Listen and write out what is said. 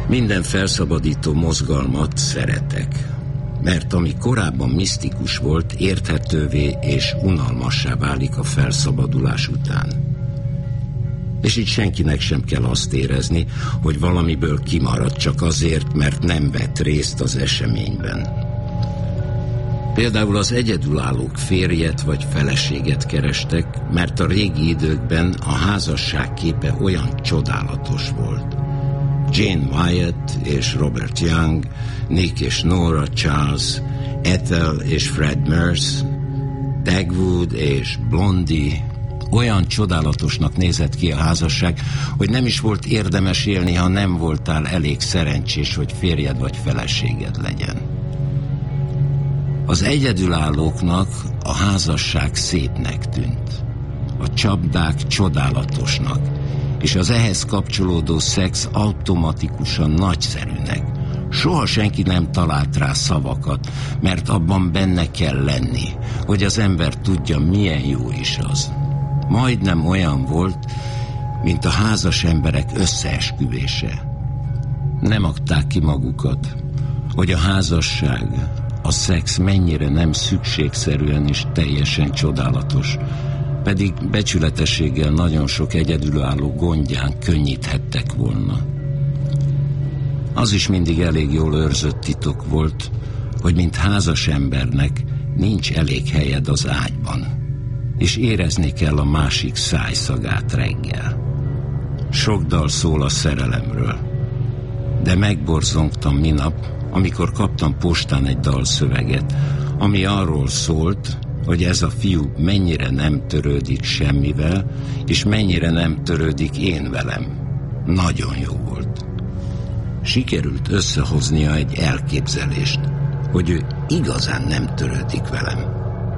Minden felszabadító mozgalmat szeretek, mert ami korábban misztikus volt, érthetővé és unalmassá válik a felszabadulás után. És így senkinek sem kell azt érezni, hogy valamiből kimarad csak azért, mert nem vett részt az eseményben. Például az egyedülállók férjet vagy feleséget kerestek, mert a régi időkben a házasság képe olyan csodálatos volt. Jane Wyatt és Robert Young, Nick és Nora Charles, Ethel és Fred Merce, Dagwood és Blondie. Olyan csodálatosnak nézett ki a házasság, hogy nem is volt érdemes élni, ha nem voltál elég szerencsés, hogy férjed vagy feleséged legyen. Az egyedülállóknak a házasság szépnek tűnt, a csapdák csodálatosnak, és az ehhez kapcsolódó szex automatikusan nagyszerűnek. Soha senki nem talált rá szavakat, mert abban benne kell lenni, hogy az ember tudja, milyen jó is az. Majdnem olyan volt, mint a házas emberek összeesküvése. Nem adták ki magukat, hogy a házasság, a szex mennyire nem szükségszerűen és teljesen csodálatos, pedig becsületességgel nagyon sok egyedülálló gondján könnyíthettek volna. Az is mindig elég jól őrzött titok volt, hogy mint házas embernek nincs elég helyed az ágyban, és érezni kell a másik szájszagát reggel. Sok dal szól a szerelemről, de megborzongtam minap, amikor kaptam postán egy dalszöveget, ami arról szólt, hogy ez a fiú mennyire nem törődik semmivel, és mennyire nem törődik én velem. Nagyon jó volt. Sikerült összehoznia egy elképzelést, hogy ő igazán nem törődik velem.